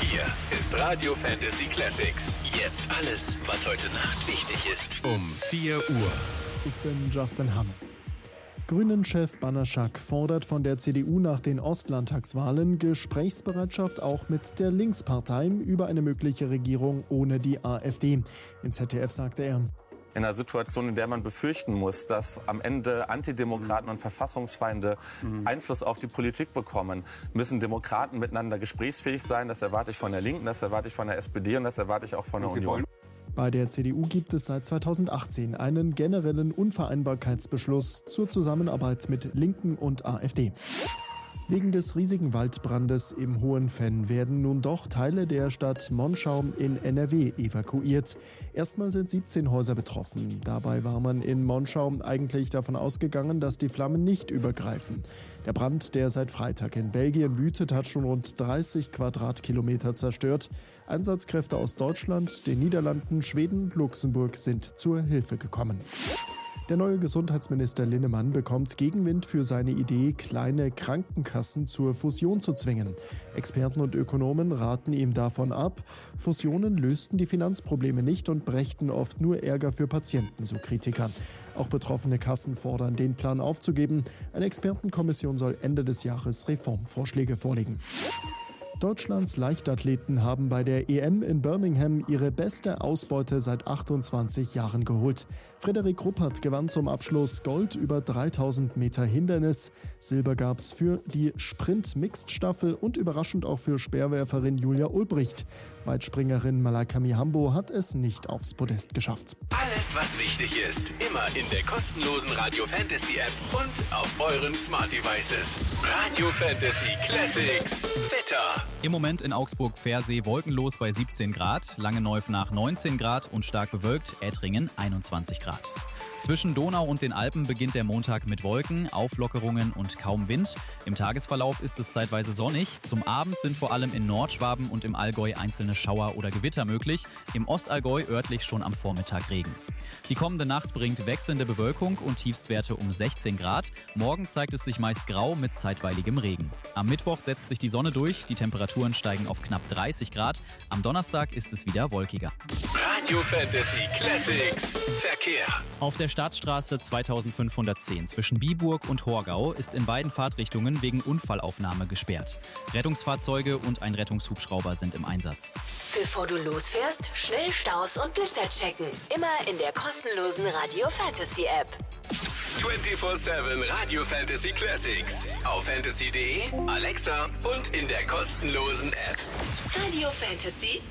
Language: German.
Hier ist Radio Fantasy Classics. Jetzt alles, was heute Nacht wichtig ist. Um 4 Uhr. Ich bin Justin Hamm. Grünen-Chef Banaschak fordert von der CDU nach den Ostlandtagswahlen Gesprächsbereitschaft auch mit der Linkspartei über eine mögliche Regierung ohne die AfD. Im ZDF sagte er: In einer Situation, in der man befürchten muss, dass am Ende Antidemokraten und Verfassungsfeinde Einfluss auf die Politik bekommen, müssen Demokraten miteinander gesprächsfähig sein. Das erwarte ich von der Linken, das erwarte ich von der SPD und das erwarte ich auch von der Union. Bei der CDU gibt es seit 2018 einen generellen Unvereinbarkeitsbeschluss zur Zusammenarbeit mit Linken und AfD. Wegen des riesigen Waldbrandes im Hohenfenn werden nun doch Teile der Stadt Monschau in NRW evakuiert. Erstmal sind 17 Häuser betroffen. Dabei war man in Monschau eigentlich davon ausgegangen, dass die Flammen nicht übergreifen. Der Brand, der seit Freitag in Belgien wütet, hat schon rund 30 Quadratkilometer zerstört. Einsatzkräfte aus Deutschland, den Niederlanden, Schweden und Luxemburg sind zur Hilfe gekommen. Der neue Gesundheitsminister Linnemann bekommt Gegenwind für seine Idee, kleine Krankenkassen zur Fusion zu zwingen. Experten und Ökonomen raten ihm davon ab. Fusionen lösten die Finanzprobleme nicht und brächten oft nur Ärger für Patienten, so Kritiker. Auch betroffene Kassen fordern, den Plan aufzugeben. Eine Expertenkommission soll Ende des Jahres Reformvorschläge vorlegen. Deutschlands Leichtathleten haben bei der EM in Birmingham ihre beste Ausbeute seit 28 Jahren geholt. Frederik Ruppert gewann zum Abschluss Gold über 3000 Meter Hindernis. Silber gab's für die Sprint-Mixed-Staffel und überraschend auch für Speerwerferin Julia Ulbricht. Weitspringerin Malaika Mihambo hat es nicht aufs Podest geschafft. Alles, was wichtig ist, immer in der kostenlosen Radio Fantasy App und auf euren Smart Devices. Radio Fantasy Classics. Wetter. Im Moment in Augsburg-Pfersee wolkenlos bei 17 Grad, Langenneuf-nach 19 Grad und stark bewölkt, Ettringen 21 Grad. Zwischen Donau und den Alpen beginnt der Montag mit Wolken, Auflockerungen und kaum Wind. Im Tagesverlauf ist es zeitweise sonnig. Zum Abend sind vor allem in Nordschwaben und im Allgäu einzelne Schauer oder Gewitter möglich. Im Ostallgäu örtlich schon am Vormittag Regen. Die kommende Nacht bringt wechselnde Bewölkung und Tiefstwerte um 16 Grad. Morgen zeigt es sich meist grau mit zeitweiligem Regen. Am Mittwoch setzt sich die Sonne durch, die Temperaturen steigen auf knapp 30 Grad. Am Donnerstag ist es wieder wolkiger. Radio Fantasy Classics. Verkehr. Auf der Staatsstraße 2510 zwischen Biburg und Horgau ist in beiden Fahrtrichtungen wegen Unfallaufnahme gesperrt. Rettungsfahrzeuge und ein Rettungshubschrauber sind im Einsatz. Bevor du losfährst, schnell Staus und Blitzer checken. Immer in der kostenlosen Radio Fantasy App. 24/7 Radio Fantasy Classics. Auf fantasy.de, Alexa und in der kostenlosen App. Radio Fantasy